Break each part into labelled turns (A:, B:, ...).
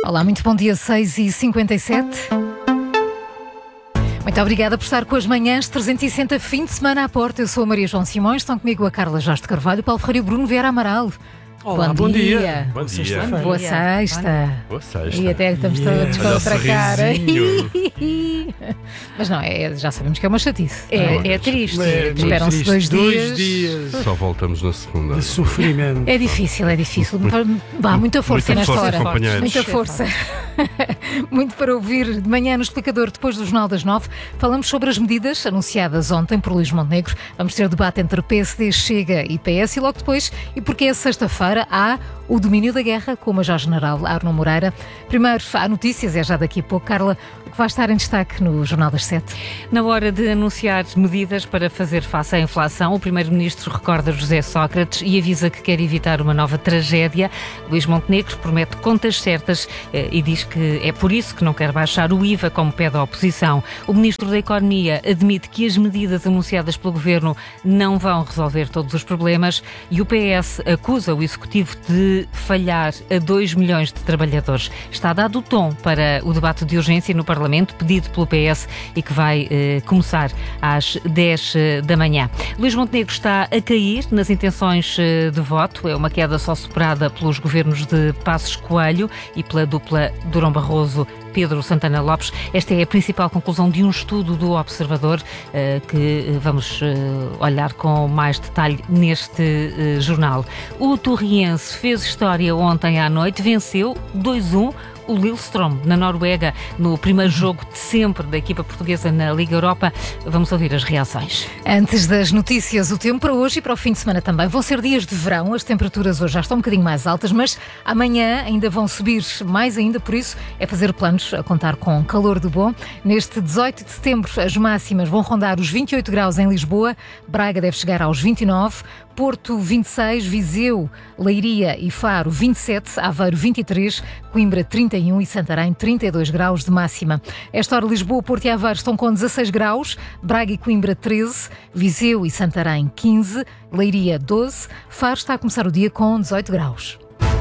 A: Olá, muito bom dia, 6h57. Muito obrigada por estar com as manhãs 360, fim de semana à porta. Eu sou a Maria João Simões, estão comigo a Carla Jorge de Carvalho, o Paulo Ferreira e o Bruno Vieira Amaral.
B: Olá,
A: bom dia.
B: Bom dia.
A: Boa sexta.
B: Boa sexta.
A: E até estamos todos com outra cara.
B: sorrisinho.
A: Mas não, já sabemos que é uma chatice.
C: É triste.
A: Esperam-se
B: triste.
A: 2 dias.
D: Só voltamos na segunda.
B: De sofrimento.
A: É difícil. Vá, muita força nesta hora.
D: Companheiros.
A: Muita força. Muito para ouvir de manhã no Explicador, depois do Jornal das 9. Falamos sobre as medidas anunciadas ontem por Luís Montenegro. Vamos ter debate entre PSD, Chega e PS e logo depois, e porque é sexta-feira, há o domínio da guerra com o Major-General Arno Moreira. Primeiro, há notícias, é já daqui a pouco. Carla, o que vai estar em destaque no Jornal das 7?
C: Na hora de anunciar medidas para fazer face à inflação, o Primeiro-Ministro recorda José Sócrates e avisa que quer evitar uma nova tragédia. Luís Montenegro promete contas certas e diz que é por isso que não quer baixar o IVA, como pede a oposição. O Ministro da Economia admite que as medidas anunciadas pelo Governo não vão resolver todos os problemas e o PS acusa o Executivo de falhar a 2 milhões de trabalhadores. Está dado o tom para o debate de urgência no Parlamento, pedido pelo PS e que vai começar às 10 da manhã. Luís Montenegro está a cair nas intenções de voto. É uma queda só superada pelos governos de Passos Coelho e pela dupla Durão Barroso, Pedro Santana Lopes. Esta é a principal conclusão de um estudo do Observador que vamos olhar com mais detalhe neste jornal. O Torriense fez história ontem à noite, venceu 2-1 o Lillestrøm, na Noruega, no primeiro jogo de sempre da equipa portuguesa na Liga Europa. Vamos ouvir as reações.
A: Antes das notícias, o tempo para hoje e para o fim de semana também. Vão ser dias de verão, as temperaturas hoje já estão um bocadinho mais altas, mas amanhã ainda vão subir mais ainda, por isso é fazer planos a contar com calor de bom. Neste 18 de setembro, as máximas vão rondar os 28 graus em Lisboa, Braga deve chegar aos 29, Porto 26, Viseu, Leiria e Faro 27, Aveiro 23, Coimbra 31 e Santarém 32 graus de máxima. Esta hora Lisboa, Porto e Aveiro estão com 16 graus, Braga e Coimbra 13, Viseu e Santarém 15, Leiria 12, Faro está a começar o dia com 18 graus.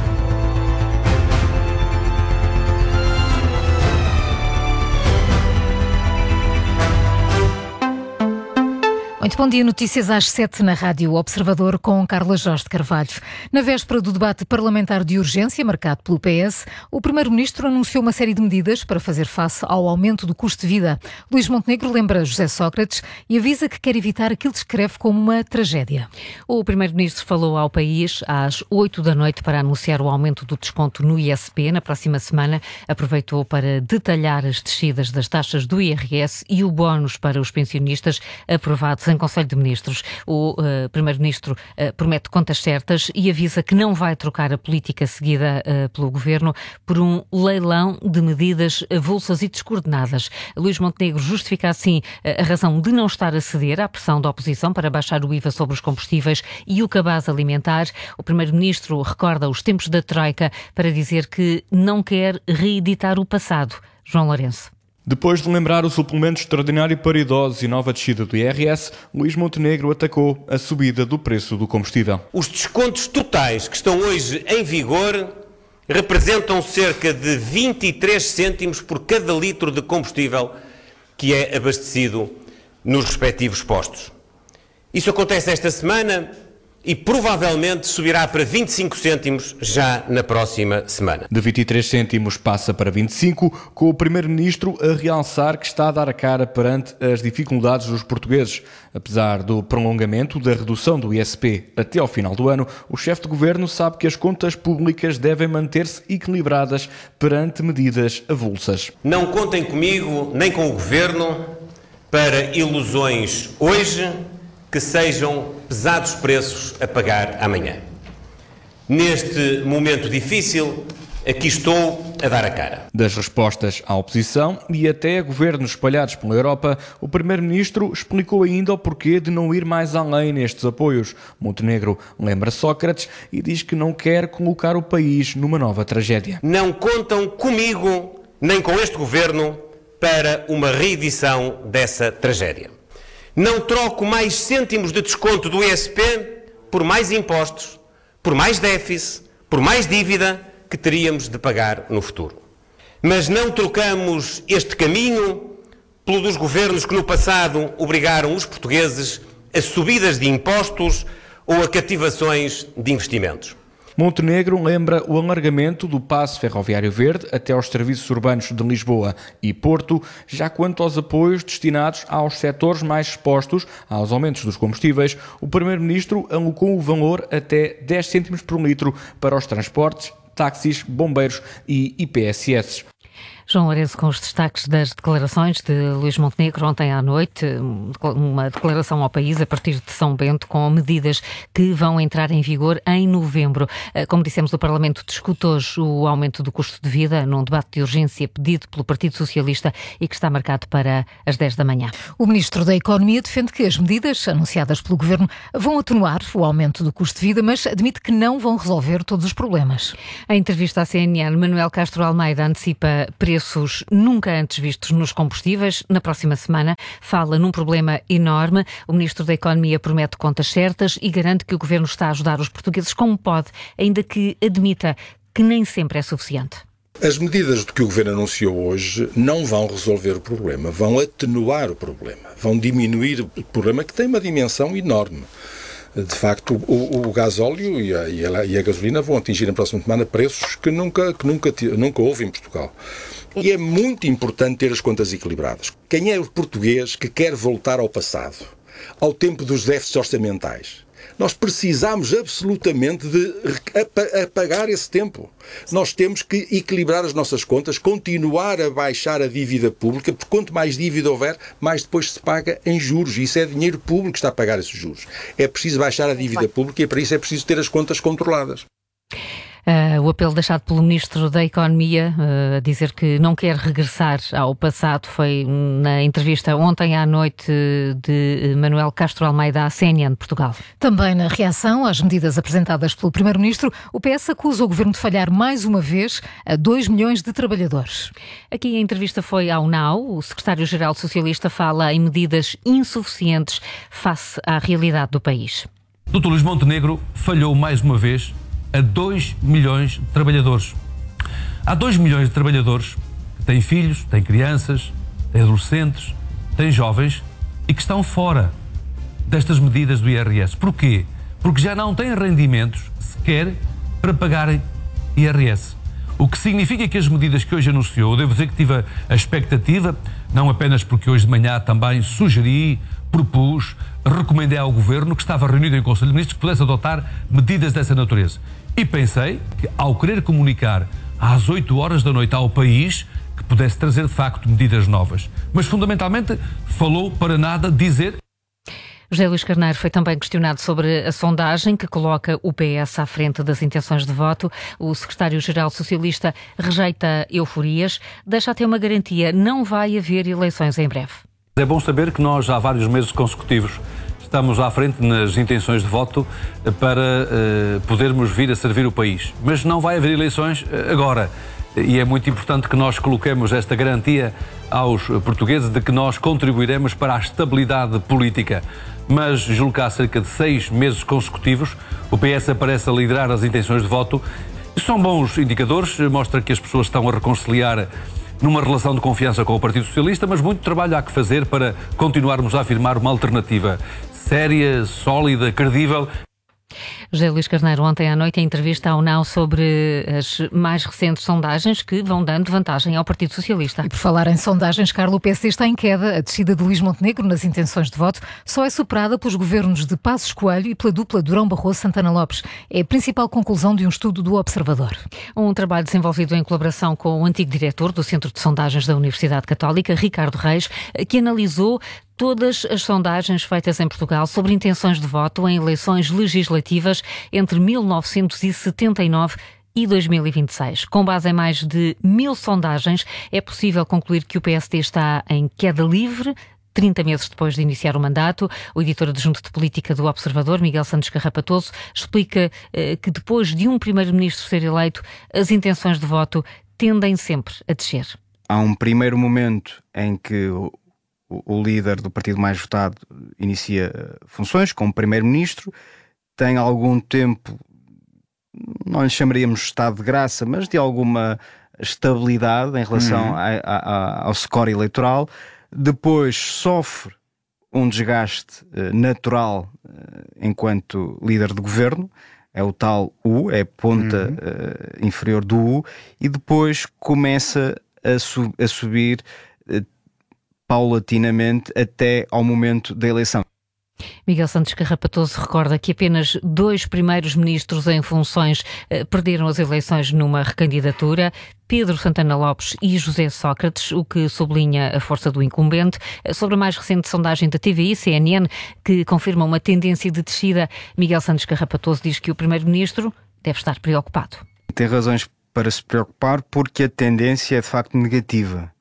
A: Muito bom dia, notícias às 7 na Rádio Observador com Carla Jorge de Carvalho. Na véspera do debate parlamentar de urgência marcado pelo PS, o Primeiro-Ministro anunciou uma série de medidas para fazer face ao aumento do custo de vida. Luís Montenegro lembra José Sócrates e avisa que quer evitar aquilo que descreve como uma tragédia.
C: O Primeiro-Ministro falou ao país às 8 da noite para anunciar o aumento do desconto no ISP na próxima semana. Aproveitou para detalhar as descidas das taxas do IRS e o bónus para os pensionistas aprovados em Conselho de Ministros. O Primeiro-Ministro promete contas certas e avisa que não vai trocar a política seguida pelo Governo por um leilão de medidas avulsas e descoordenadas. Luís Montenegro justifica assim a razão de não estar a ceder à pressão da oposição para baixar o IVA sobre os combustíveis e o cabaz alimentar. O Primeiro-Ministro recorda os tempos da Troika para dizer que não quer reeditar o passado. João Lourenço.
E: Depois de lembrar o suplemento extraordinário para idosos e nova descida do IRS, Luís Montenegro atacou a subida do preço do combustível.
F: Os descontos totais que estão hoje em vigor representam cerca de 23 cêntimos por cada litro de combustível que é abastecido nos respectivos postos. Isso acontece esta semana e provavelmente subirá para 25 cêntimos já na próxima semana.
E: De 23 cêntimos passa para 25, com o Primeiro-Ministro a realçar que está a dar a cara perante as dificuldades dos portugueses. Apesar do prolongamento da redução do ISP até ao final do ano, o chefe de governo sabe que as contas públicas devem manter-se equilibradas perante medidas avulsas.
F: Não contem comigo nem com o governo para ilusões hoje que sejam pesados preços a pagar amanhã. Neste momento difícil, aqui estou a dar a cara.
E: Das respostas à oposição e até a governos espalhados pela Europa, o Primeiro-Ministro explicou ainda o porquê de não ir mais além nestes apoios. Montenegro lembra Sócrates e diz que não quer colocar o país numa nova tragédia.
F: Não contam comigo, nem com este governo, para uma reedição dessa tragédia. Não troco mais cêntimos de desconto do ISP por mais impostos, por mais déficit, por mais dívida que teríamos de pagar no futuro. Mas não trocamos este caminho pelo dos governos que no passado obrigaram os portugueses a subidas de impostos ou a cativações de investimentos.
E: Montenegro lembra o alargamento do passe ferroviário verde até aos serviços urbanos de Lisboa e Porto, já quanto aos apoios destinados aos setores mais expostos aos aumentos dos combustíveis, o Primeiro-Ministro alocou o valor até 10 cêntimos por litro para os transportes, táxis, bombeiros e IPSS.
C: João Lourenço, com os destaques das declarações de Luís Montenegro ontem à noite, uma declaração ao país a partir de São Bento com medidas que vão entrar em vigor em novembro. Como dissemos, o Parlamento discute hoje o aumento do custo de vida num debate de urgência pedido pelo Partido Socialista e que está marcado para as 10 da manhã.
A: O Ministro da Economia defende que as medidas anunciadas pelo Governo vão atenuar o aumento do custo de vida, mas admite que não vão resolver todos os problemas.
C: Em entrevista à CNN, Manuel Castro Almeida antecipa preços nunca antes vistos nos combustíveis. Na próxima semana fala num problema enorme. O Ministro da Economia promete contas certas e garante que o Governo está a ajudar os portugueses como pode, ainda que admita que nem sempre é suficiente.
D: As medidas que o Governo anunciou hoje não vão resolver o problema, vão atenuar o problema, vão diminuir o problema que tem uma dimensão enorme. De facto, o gasóleo e a gasolina vão atingir na próxima semana preços que nunca houve em Portugal. E é muito importante ter as contas equilibradas. Quem é o português que quer voltar ao passado, ao tempo dos déficits orçamentais? Nós precisamos absolutamente de apagar esse tempo. Nós temos que equilibrar as nossas contas, continuar a baixar a dívida pública, porque quanto mais dívida houver, mais depois se paga em juros. E isso é dinheiro público que está a pagar esses juros. É preciso baixar a dívida pública e para isso é preciso ter as contas controladas.
C: O apelo deixado pelo Ministro da Economia a dizer que não quer regressar ao passado foi na entrevista ontem à noite de Manuel Castro Almeida à CNN de Portugal.
A: Também na reação às medidas apresentadas pelo Primeiro-Ministro, o PS acusa o Governo de falhar mais uma vez a 2 milhões de trabalhadores.
C: Aqui a entrevista foi ao NAU. O secretário-geral socialista fala em medidas insuficientes face à realidade do país.
G: Dr. Luís Montenegro falhou mais uma vez a 2 milhões de trabalhadores. Há 2 milhões de trabalhadores que têm filhos, têm crianças, têm adolescentes, têm jovens e que estão fora destas medidas do IRS. Porquê? Porque já não têm rendimentos sequer para pagarem IRS. O que significa que as medidas que hoje anunciou, devo dizer que tive a expectativa, não apenas porque hoje de manhã também sugeri, propus, recomendei ao Governo que estava reunido em Conselho de Ministros que pudesse adotar medidas dessa natureza. E pensei que, ao querer comunicar às 8 horas da noite ao país, que pudesse trazer de facto medidas novas. Mas fundamentalmente falou para nada dizer.
C: José Luís Carneiro foi também questionado sobre a sondagem que coloca o PS à frente das intenções de voto. O secretário-geral socialista rejeita euforias, deixa até uma garantia: não vai haver eleições em breve.
G: É bom saber que nós, há vários meses consecutivos, estamos à frente nas intenções de voto para podermos vir a servir o país. Mas não vai haver eleições agora. E é muito importante que nós coloquemos esta garantia aos portugueses de que nós contribuiremos para a estabilidade política. Mas julgo que há cerca de 6 meses consecutivos o PS aparece a liderar as intenções de voto. São bons indicadores, mostra que as pessoas estão a reconciliar numa relação de confiança com o Partido Socialista, mas muito trabalho há que fazer para continuarmos a afirmar uma alternativa séria, sólida, credível.
C: José Luís Carneiro, ontem à noite, em entrevista ao NAU sobre as mais recentes sondagens que vão dando vantagem ao Partido Socialista.
A: E por falar em sondagens, Carlos, o PSD está em queda. A descida de Luís Montenegro nas intenções de voto só é superada pelos governos de Passos Coelho e pela dupla Durão Barroso-Santana Lopes. É a principal conclusão de um estudo do Observador.
C: Um trabalho desenvolvido em colaboração com o antigo diretor do Centro de Sondagens da Universidade Católica, Ricardo Reis, que analisou todas as sondagens feitas em Portugal sobre intenções de voto em eleições legislativas entre 1979 e 2026. Com base em mais de 1000 sondagens, é possível concluir que o PSD está em queda livre 30 meses depois de iniciar o mandato. O editor adjunto de política do Observador, Miguel Santos Carrapatoso, explica que depois de um primeiro-ministro ser eleito, as intenções de voto tendem sempre a descer.
H: Há um primeiro momento em que o líder do partido mais votado inicia funções como primeiro-ministro, tem algum tempo, não lhe chamaríamos estado de graça, mas de alguma estabilidade em relação ao score eleitoral, depois sofre um desgaste natural enquanto líder de governo, é o tal U, é a ponta inferior do U, e depois começa a subir paulatinamente até ao momento da eleição.
C: Miguel Santos Carrapatoso recorda que apenas 2 primeiros ministros em funções perderam as eleições numa recandidatura, Pedro Santana Lopes e José Sócrates, o que sublinha a força do incumbente. Sobre a mais recente sondagem da TVI, CNN, que confirma uma tendência de descida, Miguel Santos Carrapatoso diz que o primeiro-ministro deve estar preocupado.
H: Tem razões para se preocupar porque a tendência é de facto negativa.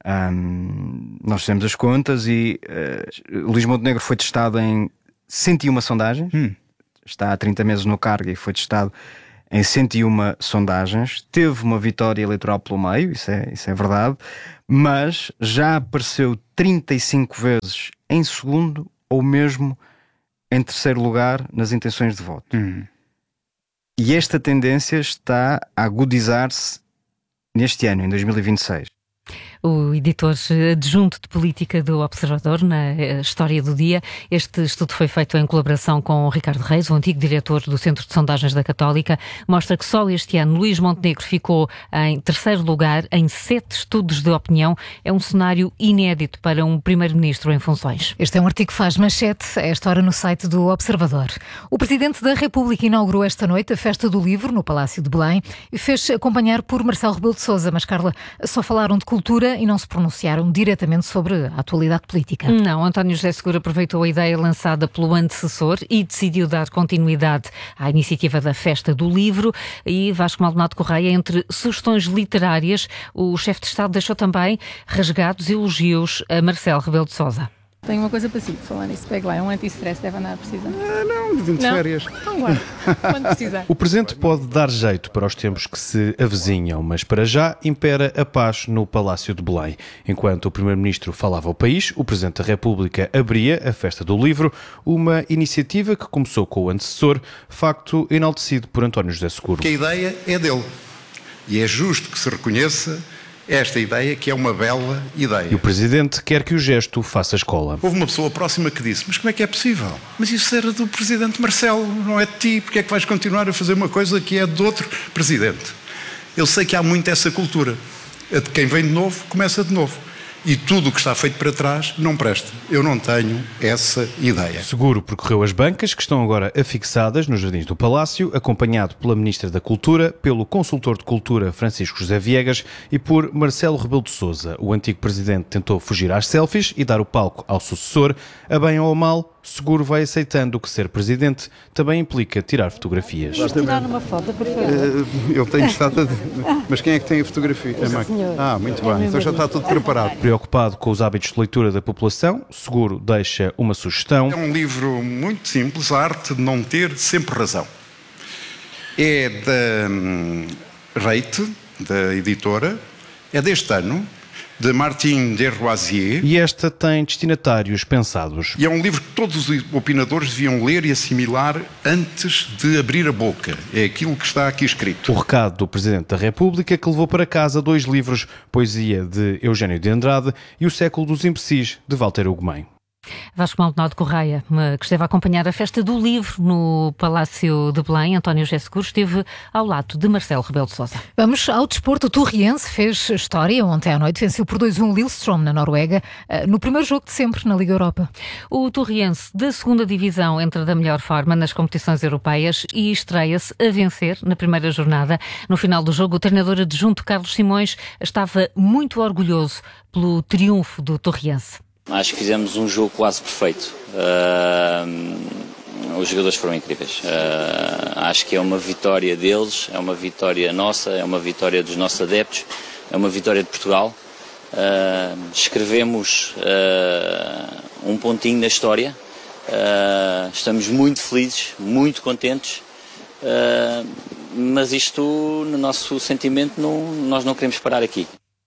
H: Nós fizemos as contas e Luís Montenegro foi testado em 101 sondagens, está há 30 meses no cargo e foi testado em 101 sondagens, teve uma vitória eleitoral pelo meio, isso é verdade, mas já apareceu 35 vezes em segundo ou mesmo em terceiro lugar nas intenções de voto. E esta tendência está a agudizar-se neste ano, em 2026.
C: O editor adjunto de política do Observador, na História do Dia. Este estudo foi feito em colaboração com o Ricardo Reis, o antigo diretor do Centro de Sondagens da Católica. Mostra que só este ano Luís Montenegro ficou em terceiro lugar em 7 estudos de opinião. É um cenário inédito para um primeiro-ministro em funções.
A: Este é um artigo que faz manchete a esta hora no site do Observador. O Presidente da República inaugurou esta noite a Festa do Livro no Palácio de Belém e fez-se acompanhar por Marcelo Rebelo de Sousa. Mas, Carla, só falaram de cultura e não se pronunciaram diretamente sobre a atualidade política.
C: Não, António José Seguro aproveitou a ideia lançada pelo antecessor e decidiu dar continuidade à iniciativa da Festa do Livro. E Vasco Maldonado Correia, entre sugestões literárias, o chefe de Estado deixou também rasgados elogios a Marcelo Rebelo de Sousa.
I: Tenho uma coisa para si, falar nisso, pega lá, é um anti-stress, deve andar a precisar.
J: Não, vim de férias.
I: Então guarda, quando precisar.
J: O presente pode dar jeito para os tempos que se avizinham, mas para já impera a paz no Palácio de Belém. Enquanto o Primeiro-Ministro falava ao país, o Presidente da República abria a Festa do Livro, uma iniciativa que começou com o antecessor, facto enaltecido por António José Seguro.
K: Que a ideia é dele, e é justo que se reconheça esta ideia, que é uma bela ideia.
J: E o Presidente quer que o gesto faça escola.
K: Houve uma pessoa próxima que disse, mas como é que é possível? Mas isso era do Presidente Marcelo, não é de ti, porque é que vais continuar a fazer uma coisa que é de outro Presidente? Eu sei que há muito essa cultura. A de quem vem de novo, começa de novo. E tudo o que está feito para trás não presta. Eu não tenho essa ideia.
J: Seguro percorreu as bancas, que estão agora afixadas nos jardins do Palácio, acompanhado pela Ministra da Cultura, pelo Consultor de Cultura Francisco José Viegas e por Marcelo Rebelo de Sousa. O antigo Presidente tentou fugir às selfies e dar o palco ao sucessor. A bem ou a mal, Seguro vai aceitando que ser Presidente também implica tirar fotografias.
I: Vamos tirar uma foto, por favor.
J: Eu tenho estado... Mas quem é que tem a fotografia? Muito bem, então já está tudo preparado. Preocupado com os hábitos de leitura da população, Seguro deixa uma sugestão.
K: É um livro muito simples, a arte de não ter sempre razão. É da Reite, da editora, é deste ano, de Martin Desroisier.
J: E esta tem destinatários pensados.
K: E é um livro que todos os opinadores deviam ler e assimilar antes de abrir a boca. É aquilo que está aqui escrito.
J: O recado do Presidente da República, que levou para casa 2 livros, Poesia de Eugênio de Andrade e O Século dos Imbecis, de Walter Ugumem.
C: Vasco Maldonado Correia, que esteve a acompanhar a Festa do Livro no Palácio de Belém. António José Seguro esteve ao lado de Marcelo Rebelo de Sousa.
A: Vamos ao desporto. O Torriense fez história ontem à noite, venceu por 2-1 Lillestrøm na Noruega, no primeiro jogo de sempre na Liga Europa.
C: O Torriense da 2ª Divisão entra da melhor forma nas competições europeias e estreia-se a vencer na primeira jornada. No final do jogo, o treinador adjunto Carlos Simões estava muito orgulhoso pelo triunfo do Torriense.
L: Acho que fizemos um jogo quase perfeito. Os jogadores foram incríveis. Acho que é uma vitória deles, é uma vitória nossa, é uma vitória dos nossos adeptos, é uma vitória de Portugal. Escrevemos um pontinho na história. Estamos muito felizes, muito contentes. Mas isto, no nosso sentimento, nós não queremos parar aqui.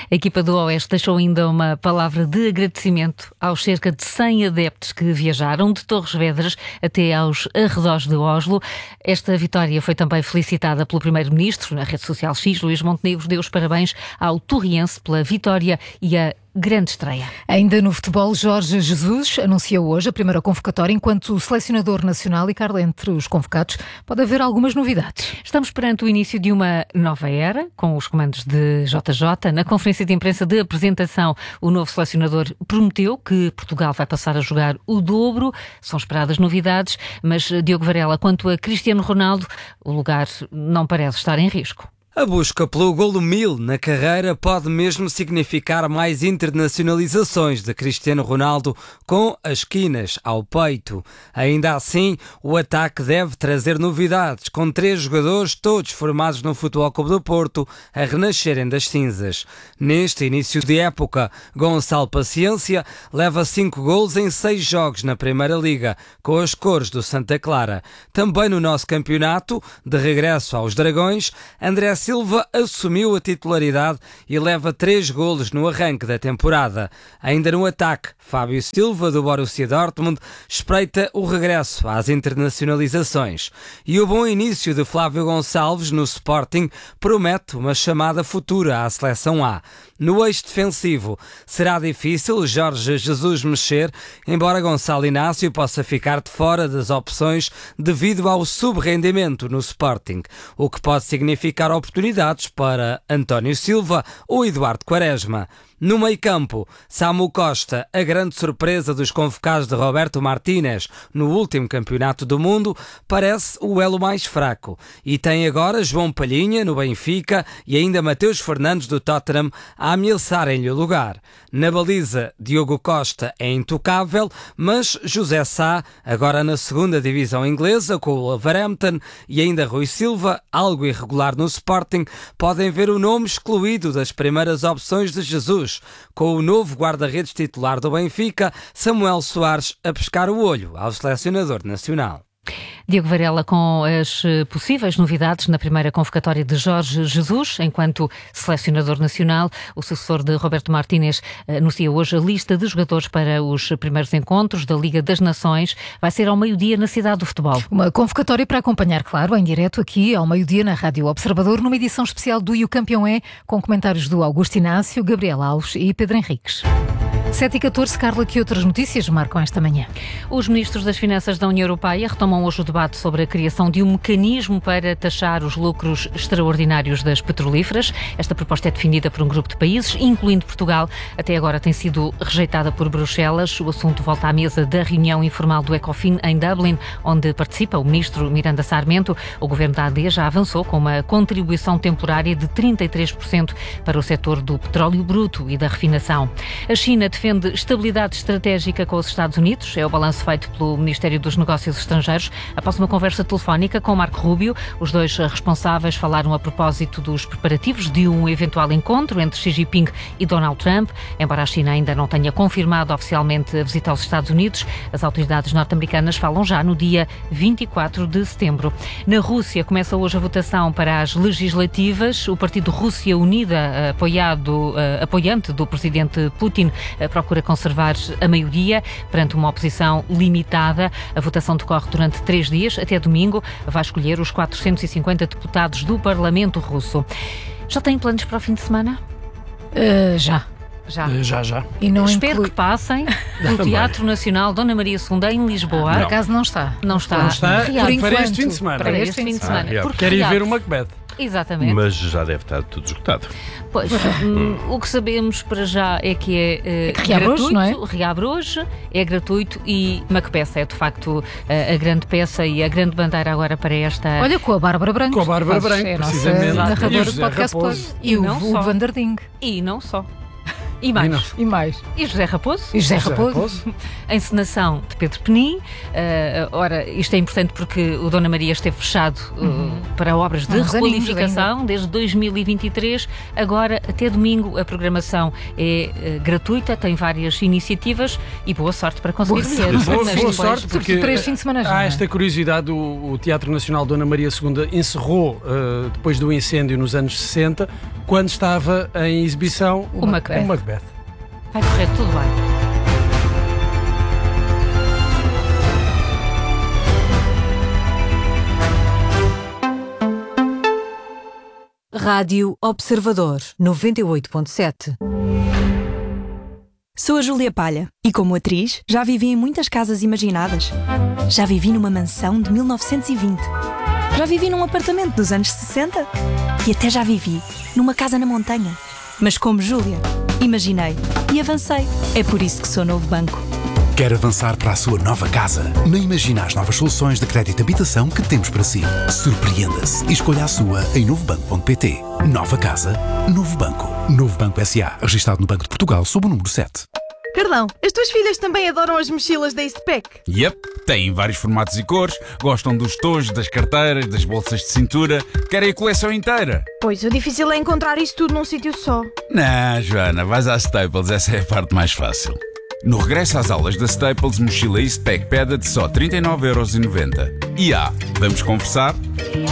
C: A equipa do Oeste deixou ainda uma palavra de agradecimento aos cerca de 100 adeptos que viajaram de Torres Vedras até aos arredores de Oslo. Esta vitória foi também felicitada pelo Primeiro-Ministro. Na rede social X, Luís Montenegro deu os parabéns ao Torriense pela vitória e a grande estreia.
A: Ainda no futebol, Jorge Jesus anunciou hoje a primeira convocatória enquanto selecionador nacional e, Carla, entre os convocados pode haver algumas novidades.
C: Estamos perante o início de uma nova era, com os comandos de JJ. Na conferência de imprensa de apresentação, o novo selecionador prometeu que Portugal vai passar a jogar o dobro. São esperadas novidades, mas Diogo Varela, quanto a Cristiano Ronaldo, o lugar não parece estar em risco.
M: A busca pelo golo 1000 na carreira pode mesmo significar mais internacionalizações de Cristiano Ronaldo com as quinas ao peito. Ainda assim, o ataque deve trazer novidades, com 3 jogadores, todos formados no Futebol Clube do Porto, a renascerem das cinzas. Neste início de época, Gonçalo Paciência leva 5 golos em 6 jogos na Primeira Liga, com as cores do Santa Clara. Também no nosso campeonato, de regresso aos Dragões, André Silva assumiu a titularidade e leva 3 golos no arranque da temporada. Ainda no ataque, Fábio Silva, do Borussia Dortmund, espreita o regresso às internacionalizações. E o bom início de Flávio Gonçalves no Sporting promete uma chamada futura à Seleção A. No eixo defensivo, será difícil Jorge Jesus mexer, embora Gonçalo Inácio possa ficar de fora das opções devido ao subrendimento no Sporting, o que pode significar oportunidades para António Silva ou Eduardo Quaresma. No meio-campo, Samu Costa, a grande surpresa dos convocados de Roberto Martínez no último Campeonato do Mundo, parece o elo mais fraco. E tem agora João Palhinha, no Benfica, e ainda Mateus Fernandes, do Tottenham, a ameaçarem-lhe o lugar. Na baliza, Diogo Costa é intocável, mas José Sá, agora na 2ª divisão inglesa, com o Wolverhampton, e ainda Rui Silva, algo irregular no Sporting, podem ver o nome excluído das primeiras opções de Jesus, com o novo guarda-redes titular do Benfica, Samuel Soares, a pescar o olho ao selecionador nacional.
C: Diogo Varela com as possíveis novidades na primeira convocatória de Jorge Jesus, enquanto selecionador nacional. O sucessor de Roberto Martínez anuncia hoje a lista de jogadores para os primeiros encontros da Liga das Nações. Vai ser ao meio-dia na Cidade do Futebol.
A: Uma convocatória para acompanhar, claro, em direto aqui ao meio-dia na Rádio Observador, numa edição especial do E o Campeão é, com comentários do Augusto Inácio, Gabriel Alves e Pedro Henriques. 7h14, Carla, que outras notícias marcam esta manhã?
C: Os ministros das Finanças da União Europeia retomam hoje o debate sobre a criação de um mecanismo para taxar os lucros extraordinários das petrolíferas. Esta proposta é definida por um grupo de países, incluindo Portugal. Até agora tem sido rejeitada por Bruxelas. O assunto volta à mesa da reunião informal do Ecofin em Dublin, onde participa o ministro Miranda Sarmento. O governo da AD já avançou com uma contribuição temporária de 33% para o setor do petróleo bruto e da refinação. A China defende estabilidade estratégica com os Estados Unidos. É o balanço feito pelo Ministério dos Negócios Estrangeiros após uma conversa telefónica com Marco Rubio. Os dois responsáveis falaram a propósito dos preparativos de um eventual encontro entre Xi Jinping e Donald Trump. Embora a China ainda não tenha confirmado oficialmente a visita aos Estados Unidos, as autoridades norte-americanas falam já no dia 24 de setembro. Na Rússia começa hoje a votação para as legislativas. O Partido Rússia Unida, apoiante do presidente Putin, procura conservar a maioria perante uma oposição limitada. A votação decorre durante 3 dias, até domingo. Vai escolher os 450 deputados do Parlamento russo. Já tem planos para o fim de semana?
A: Já.
C: E não espero que passem no Teatro Nacional Dona Maria II em Lisboa.
A: Por acaso não está.
C: Não está.
B: Para este fim de semana.
G: Quero ir ver o Macbeth.
C: Exatamente.
N: Mas já deve estar tudo esgotado.
C: Pois, o que sabemos para já é que é
A: gratuito, não é?
C: Reabre hoje, é gratuito e Macbeth é de facto a grande peça e a grande bandeira agora para esta...
A: Olha, com a Bárbara Branco.
B: Com a Bárbara Branco, precisamente.
A: Narradora do Podcast Plus. E o Hugo Vanderding.
C: E não só. E mais. E José Raposo. A encenação de Pedro Penin. Ora, isto é importante porque o Dona Maria esteve fechado para obras de requalificação desde 2023. Agora, até domingo, a programação é gratuita, tem várias iniciativas e boa sorte para conseguir ver.
B: Boa sorte, porque
A: para este fim de semana já,
B: há esta curiosidade, o Teatro Nacional Dona Maria II encerrou, depois do incêndio nos anos 60, quando estava em exibição
A: o Macbeth.
C: Vai correr tudo bem.
O: Rádio Observador 98.7.
P: Sou a Júlia Palha e, como atriz, já vivi em muitas casas imaginadas. Já vivi numa mansão de 1920. Já vivi num apartamento dos anos 60. E até já vivi numa casa na montanha. Mas como Júlia, imaginei e avancei. É por isso que sou Novo Banco.
Q: Quer avançar para a sua nova casa? Nem imagina as novas soluções de crédito de habitação que temos para si. Surpreenda-se e escolha a sua em novobanco.pt. Nova casa, Novo Banco. Novo Banco S.A. Registado no Banco de Portugal sob o número 7.
R: Carlão, as tuas filhas também adoram as mochilas da Eastpak?
S: Yep, têm vários formatos e cores, gostam dos tojos, das carteiras, das bolsas de cintura, querem a coleção inteira.
R: Pois, o difícil é encontrar isso tudo num sítio só.
S: Não, Joana, vais à Staples, essa é a parte mais fácil. No regresso às aulas da Staples, mochila Eastpak Peda de só 39,90€. E vamos conversar?